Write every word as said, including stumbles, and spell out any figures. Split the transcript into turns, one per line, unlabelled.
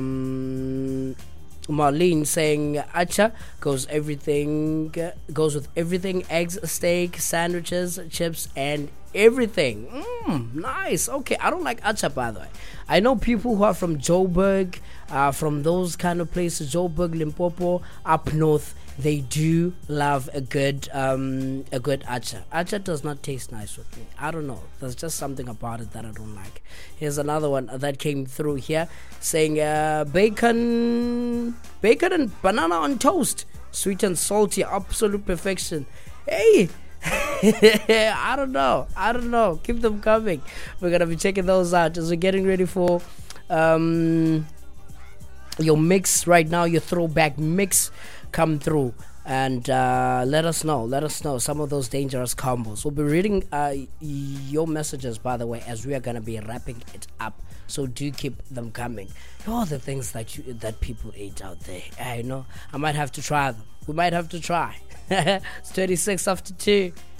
Um, Marlene saying acha goes everything goes with everything: eggs, steak, sandwiches, chips, and everything. Mm, nice. Okay, I don't like acha, by the way. I know people who are from Joburg, uh, from those kind of places, Joburg, Limpopo, up north. They do love a good um, a good acha. Acha does not taste nice with me. I don't know. There's just something about it that I don't like. Here's another one that came through here saying uh, bacon, bacon and banana on toast, sweet and salty, absolute perfection. Hey. I don't know. I don't know. Keep them coming. We're gonna be checking those out as we're getting ready for um, your mix right now. Your throwback mix come through and uh, let us know. Let us know some of those dangerous combos. We'll be reading uh, your messages, by the way, as we are gonna be wrapping it up. So do keep them coming. All the things that you that people eat out there. I know. I might have to try them. We might have to try. It's twenty-six after two.